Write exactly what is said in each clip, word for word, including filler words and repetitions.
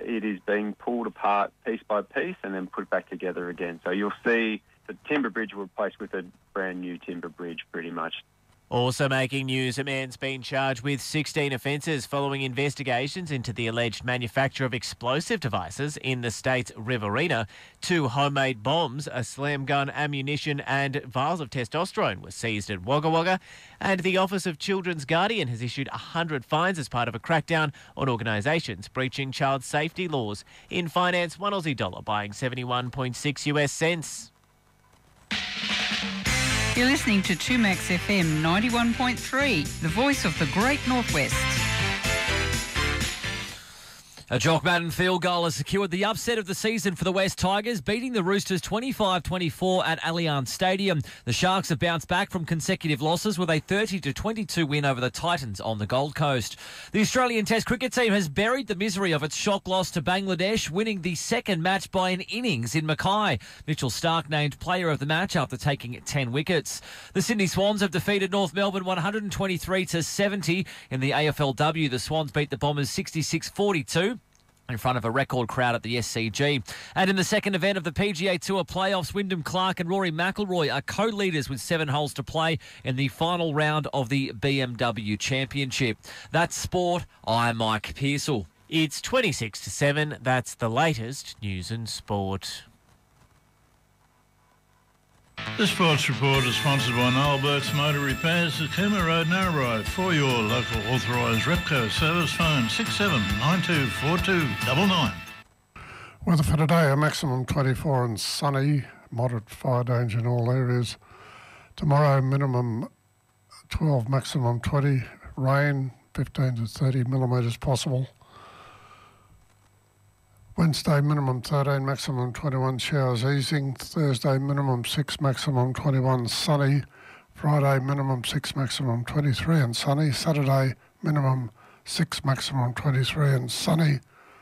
it is being pulled apart piece by piece and then put back together again. So you'll see the timber bridge replaced with a brand new timber bridge pretty much. Also making news, a man's been charged with sixteen offences following investigations into the alleged manufacture of explosive devices in the state's Riverina. Two homemade bombs, a slam gun, ammunition and vials of testosterone were seized at Wagga Wagga. And the Office of Children's Guardian has issued one hundred fines as part of a crackdown on organisations breaching child safety laws. In finance, one Aussie dollar buying seventy-one point six US cents. You're listening to two Max F M ninety-one point three, the voice of the Great Northwest. A Jock Madden field goal has secured the upset of the season for the West Tigers, beating the Roosters twenty-five twenty-four at Allianz Stadium. The Sharks have bounced back from consecutive losses with a thirty to twenty-two win over the Titans on the Gold Coast. The Australian Test cricket team has buried the misery of its shock loss to Bangladesh, winning the second match by an innings in Mackay. Mitchell Starc named player of the match after taking ten wickets. The Sydney Swans have defeated North Melbourne one hundred twenty-three to seventy. In the A F L W, the Swans beat the Bombers sixty-six forty-two. In front of a record crowd at the S C G. And in the second event of the P G A Tour playoffs, Wyndham Clark and Rory McIlroy are co-leaders with seven holes to play in the final round of the B M W Championship. That's sport. I'm Mike Pearsall. It's twenty-six to seven. That's the latest news and sport. The Sports Report is sponsored by Noel Burke's Motor Repairs at Cooma Road, Narrabri. For your local authorised Repco service, phone six seven nine two four two nine nine. Weather for today, a maximum twenty-four and sunny, moderate fire danger in all areas. Tomorrow, minimum twelve, maximum twenty, rain fifteen to thirty millimetres possible. Wednesday, minimum thirteen, maximum twenty-one, showers easing. Thursday, minimum six, maximum twenty-one, sunny. Friday, minimum six, maximum twenty-three and sunny. Saturday, minimum six, maximum twenty-three and sunny.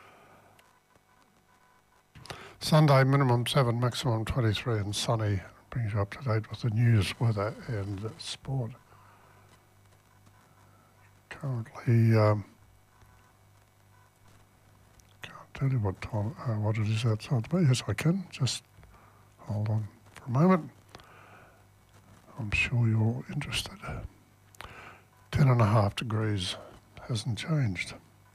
Sunday, minimum seven, maximum twenty-three and sunny. Brings you up to date with the news, weather and sport. Currently... Um, tell you what time, uh, what it is outside the bay. Yes, I can. Just hold on for a moment. I'm sure you're interested. Ten and a half degrees. Hasn't changed.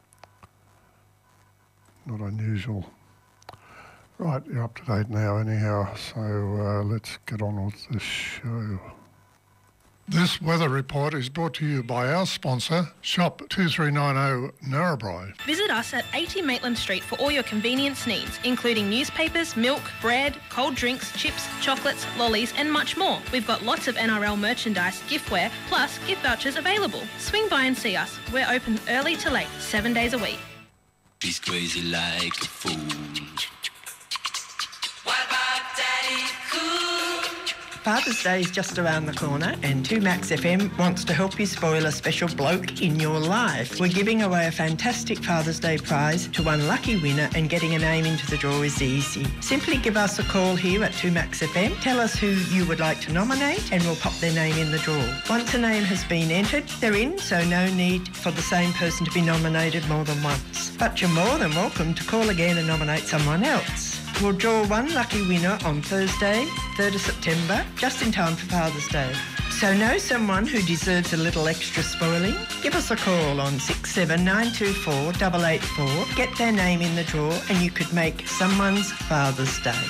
Not unusual. Right, you're up to date now anyhow, so uh, let's get on with this show. This weather report is brought to you by our sponsor, Shop two three nine zero Narrabri. Visit us at eighty Maitland Street for all your convenience needs, including newspapers, milk, bread, cold drinks, chips, chocolates, lollies and much more. We've got lots of N R L merchandise, giftware, plus gift vouchers available. Swing by and see us. We're open early to late, seven days a week. He's crazy like a fool. What about Daddy Cool? Father's Day is just around the corner and two Max F M wants to help you spoil a special bloke in your life. We're giving away a fantastic Father's Day prize to one lucky winner, and getting a name into the draw is easy. Simply give us a call here at two Max F M, tell us who you would like to nominate and we'll pop their name in the draw. Once a name has been entered, they're in, so no need for the same person to be nominated more than once. But you're more than welcome to call again and nominate someone else. We'll draw one lucky winner on Thursday, third of September, just in time for Father's Day. So know someone who deserves a little extra spoiling? Give us a call on six seven nine two four eight eight four, get their name in the draw and you could make someone's Father's Day.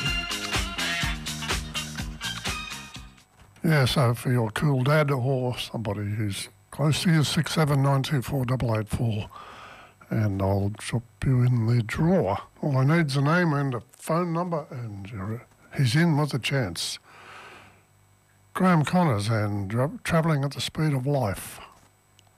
Yeah, so for your cool dad or somebody who's close to you, six seven nine two four eight eight four. And I'll drop you in the draw. All I need is a name and a phone number, and you're, he's in with a chance. Graham Connors and Travelling at the Speed of Life.